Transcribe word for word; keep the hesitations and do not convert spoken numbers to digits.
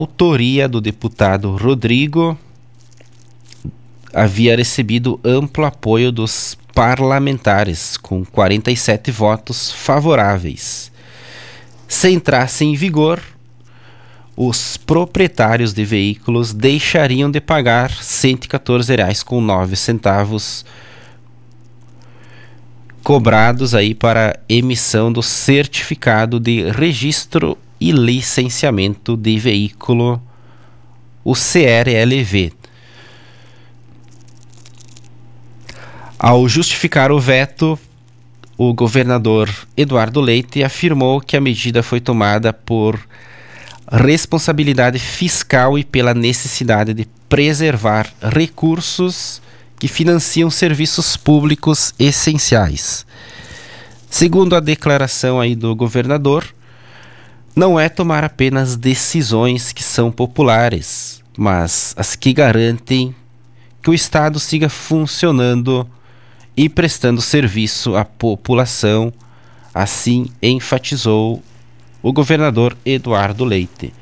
autoria do deputado Rodrigo havia recebido amplo apoio dos parlamentares, com quarenta e sete votos favoráveis. Se entrasse em vigor, os proprietários de veículos deixariam de pagar cento e quatorze reais com nove centavos cobrados aí para emissão do certificado de registro e licenciamento de veículo, o C R L V. Ao justificar o veto, o governador Eduardo Leite afirmou que a medida foi tomada por responsabilidade fiscal e pela necessidade de preservar recursos que financiam serviços públicos essenciais. Segundo a declaração aí do governador, não é tomar apenas decisões que são populares, mas as que garantem que o Estado siga funcionando e prestando serviço à população, assim enfatizou o governador Eduardo Leite.